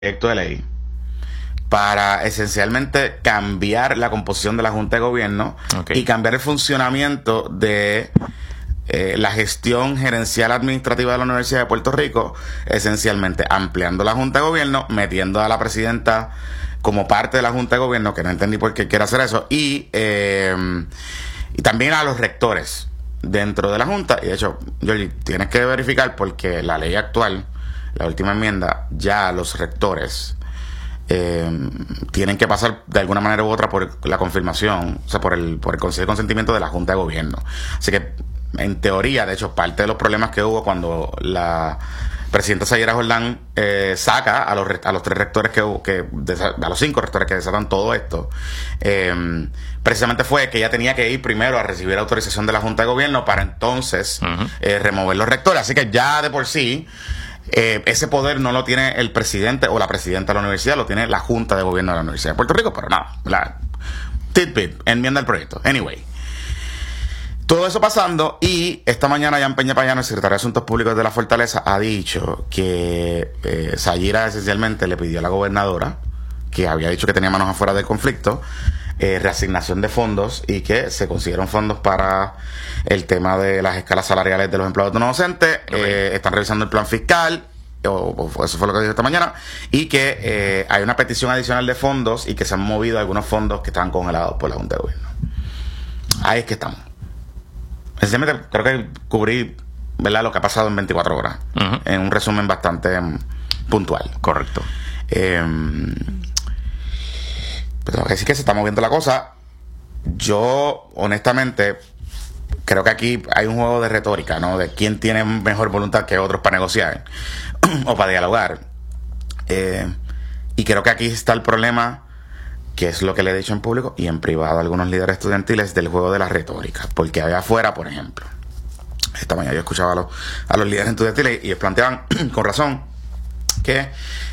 proyecto de ley para esencialmente cambiar la composición de la Junta de Gobierno y cambiar el funcionamiento de la gestión gerencial administrativa de la Universidad de Puerto Rico, esencialmente ampliando la Junta de Gobierno, metiendo a la presidenta como parte de la Junta de Gobierno, que no entendí por qué quiere hacer eso, y también a los rectores dentro de la Junta. Y de hecho, Georgie, tienes que verificar porque la ley actual, la última enmienda, ya los rectores tienen que pasar de alguna manera u otra por la confirmación, o sea, por el Consejo de Consentimiento de la Junta de Gobierno. Así que, en teoría, de hecho, parte de los problemas que hubo cuando la presidenta Sayera Jordán saca a los tres rectores a los 5 rectores que desatan todo esto, precisamente fue que ella tenía que ir primero a recibir autorización de la Junta de Gobierno para entonces remover los rectores. Así que ya de por sí ese poder no lo tiene el presidente o la presidenta de la universidad, lo tiene la Junta de Gobierno de la Universidad de Puerto Rico. Pero nada, tidbit, enmienda el proyecto. Anyway, todo eso pasando, y esta mañana Jan Peña Payano, el secretario de Asuntos Públicos de la Fortaleza, ha dicho que Sayera esencialmente le pidió a la gobernadora, que había dicho que tenía manos afuera del conflicto, reasignación de fondos, y que se consiguieron fondos para el tema de las escalas salariales de los empleados no docentes. Están revisando el plan fiscal, o eso fue lo que dijo esta mañana, y que hay una petición adicional de fondos y que se han movido algunos fondos que estaban congelados por la Junta de Gobierno. Ahí es que estamos. Esencialmente creo que cubrí, ¿verdad?, lo que ha pasado en 24 horas, en un resumen bastante puntual. Correcto. Pero es que se está moviendo la cosa. Yo, honestamente, creo que aquí hay un juego de retórica, ¿no? De quién tiene mejor voluntad que otros para negociar o para dialogar. Y creo que aquí está el problema, que es lo que le he dicho en público y en privado a algunos líderes estudiantiles, del juego de la retórica. Porque allá afuera, por ejemplo, esta mañana yo escuchaba a los líderes estudiantiles y ellos planteaban, con razón, que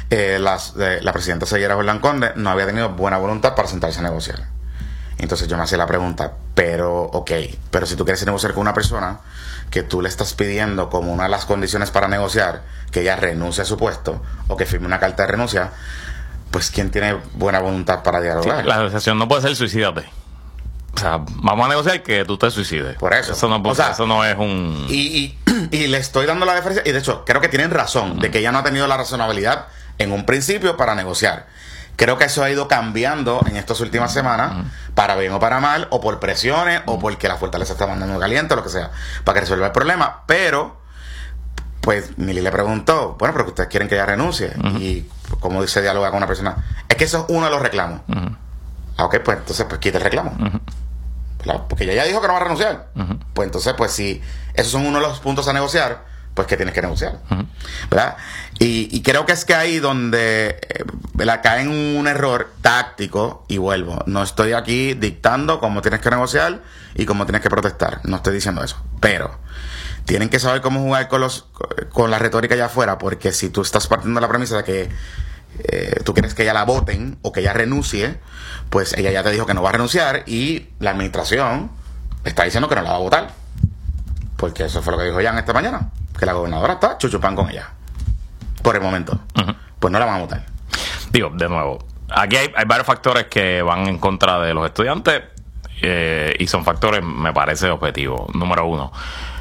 la presidenta Sayera Jordán Conde no había tenido buena voluntad para sentarse a negociar. Entonces yo me hacía la pregunta, pero si tú quieres negociar con una persona que tú le estás pidiendo como una de las condiciones para negociar que ella renuncie a su puesto o que firme una carta de renuncia, pues ¿quién tiene buena voluntad para dialogar? Sí, la negociación no puede ser suicídate. O sea, vamos a negociar que tú te suicides. Por eso. Eso no es un... Y le estoy dando la deferencia, y de hecho creo que tienen razón, de que ella no ha tenido la razonabilidad en un principio para negociar. Creo que eso ha ido cambiando en estas últimas semanas, para bien o para mal, o por presiones, o porque la Fortaleza está mandando caliente, o lo que sea, para que resuelva el problema. Pero, pues, Mili le preguntó, bueno, pero que ustedes quieren que ella renuncie. Y como dice, dialoga con una persona. Es que eso es uno de los reclamos. Ok, pues entonces, pues quita el reclamo. Porque ella ya dijo que no va a renunciar. Pues entonces, pues si esos son uno de los puntos a negociar, pues que tienes que negociar, ¿verdad? Y creo que es que ahí donde cae en un error táctico. Y vuelvo, no estoy aquí dictando cómo tienes que negociar y cómo tienes que protestar, no estoy diciendo eso, pero tienen que saber cómo jugar con la retórica allá afuera, porque si tú estás partiendo de la premisa de que tú quieres que ella la voten o que ella renuncie, pues ella ya te dijo que no va a renunciar, y la administración está diciendo que no la va a votar, porque eso fue lo que dijo Jan esta mañana, que la gobernadora está chuchupán con ella por el momento. Pues no la van a votar. Digo, de nuevo, aquí hay varios factores que van en contra de los estudiantes, y son factores, me parece, objetivos. Número 1,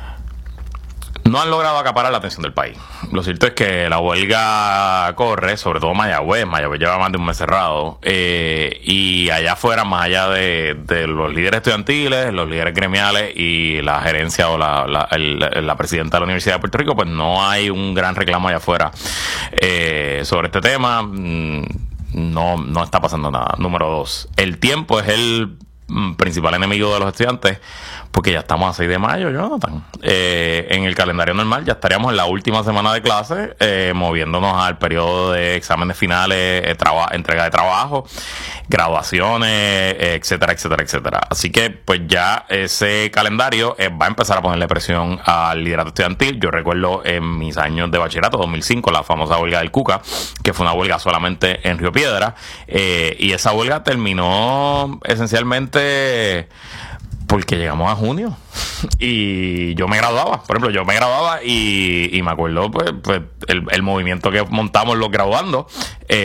no han logrado acaparar la atención del país. Lo cierto es que la huelga corre, sobre todo Mayagüez lleva más de un mes cerrado, y allá afuera, más allá de los líderes estudiantiles, los líderes gremiales y la gerencia o la presidenta de la Universidad de Puerto Rico, pues no hay un gran reclamo allá afuera sobre este tema. No está pasando nada. Número 2, el tiempo es el principal enemigo de los estudiantes, porque ya estamos a 6 de mayo, Jonathan. En el calendario normal ya estaríamos en la última semana de clase, moviéndonos al periodo de exámenes finales, entrega de trabajo, graduaciones, etcétera, etcétera, etcétera. Así que pues ya ese calendario va a empezar a ponerle presión al liderato estudiantil. Yo recuerdo en mis años de bachillerato, 2005, la famosa huelga del Cuca, que fue una huelga solamente en Río Piedra, y esa huelga terminó esencialmente Porque llegamos a junio y yo me graduaba. Por ejemplo, yo me graduaba y me acuerdo pues el movimiento que montamos los graduando.